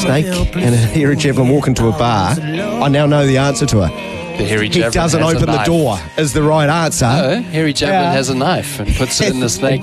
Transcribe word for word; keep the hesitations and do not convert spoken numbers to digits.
snake and a hairy javelin walk into a bar, I now know the answer to her. The hairy He javelin doesn't has a open the knife. door is the right answer. No, hairy javelin Yeah. has a knife and puts it in the snake